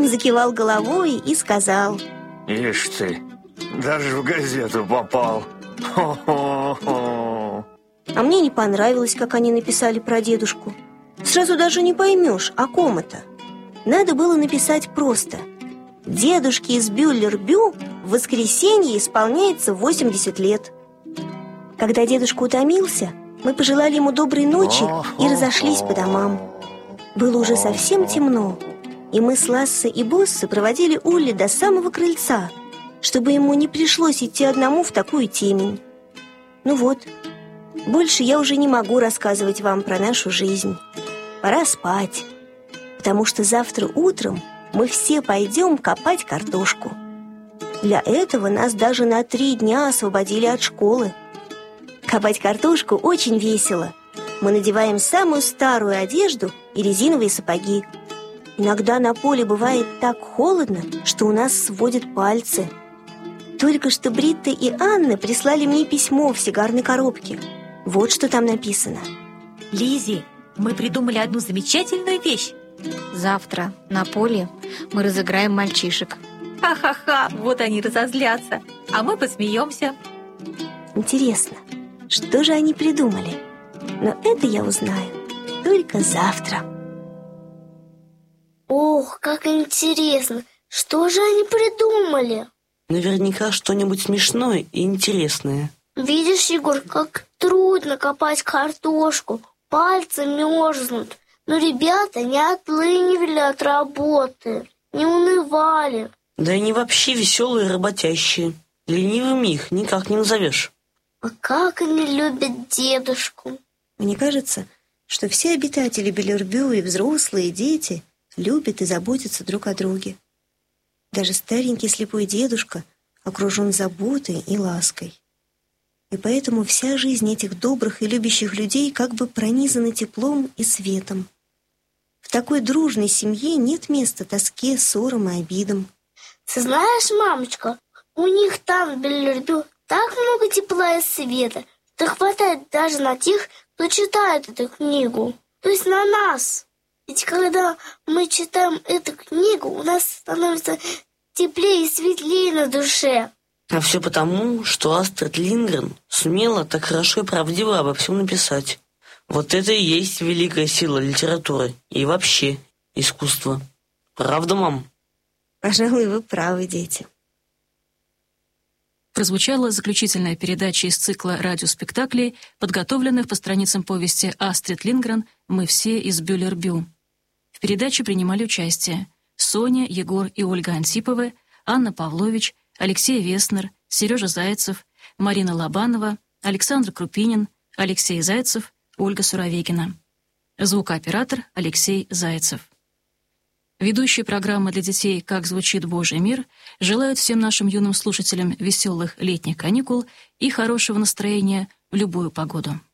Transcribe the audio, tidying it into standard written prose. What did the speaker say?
закивал головой и сказал: «Ишь ты, даже в газету попал. Хо-хо-хо». А мне не понравилось, как они написали про дедушку. Сразу даже не поймешь, о ком это. Надо было написать просто: дедушке из Бюллер-Бю в воскресенье исполняется 80 лет. Когда дедушка утомился, мы пожелали ему доброй ночи и разошлись по домам. Было уже совсем темно, и мы с Лассе и Боссе проводили Улли до самого крыльца, чтобы ему не пришлось идти одному в такую темень. Ну вот, больше я уже не могу рассказывать вам про нашу жизнь. Пора спать, потому что завтра утром мы все пойдем копать картошку. Для этого нас даже на 3 дня освободили от школы. Копать картошку очень весело. Мы надеваем самую старую одежду и резиновые сапоги. Иногда на поле бывает так холодно, что у нас сводят пальцы. Только что Бритта и Анна прислали мне письмо в сигарной коробке. Вот что там написано. Лиззи, мы придумали одну замечательную вещь. Завтра на поле мы разыграем мальчишек. Ха-ха-ха, вот они разозлятся, а мы посмеемся. Интересно, что же они придумали? Но это я узнаю только завтра. Ох, как интересно! Что же они придумали? Наверняка что-нибудь смешное и интересное. Видишь, Егор, как трудно копать картошку. Пальцы мерзнут. Но ребята не отлынивали от работы, не унывали. Да они вообще веселые и работящие. Ленивыми их никак не назовешь. А как они любят дедушку. Мне кажется, что все обитатели Бюллер-Бю, и взрослые, и дети, любят и заботятся друг о друге. Даже старенький слепой дедушка окружен заботой и лаской. И поэтому вся жизнь этих добрых и любящих людей как бы пронизана теплом и светом. В такой дружной семье нет места тоске, ссорам и обидам. Ты знаешь, мамочка, у них там в Бюллер-Бю так много тепла и света, что хватает даже на тех, кто читает эту книгу. То есть на нас. Ведь когда мы читаем эту книгу, у нас становится теплее и светлее на душе. А все потому, что Астрид Линдгрен сумела так хорошо и правдиво обо всем написать. Вот это и есть великая сила литературы и вообще искусства. Правда, мам? Пожалуй, вы правы, дети. Прозвучала заключительная передача из цикла радиоспектаклей, подготовленных по страницам повести Астрид Линдгрен «Мы все из Бюллер-Бю». В передаче принимали участие Соня, Егор и Ольга Антиповы, Анна Павлович, Алексей Веснер, Сережа Зайцев, Марина Лобанова, Александр Крупинин, Алексей Зайцев, Ольга Суровегина. Звукооператор Алексей Зайцев. Ведущие программы для детей «Как звучит Божий мир» желают всем нашим юным слушателям веселых летних каникул и хорошего настроения в любую погоду.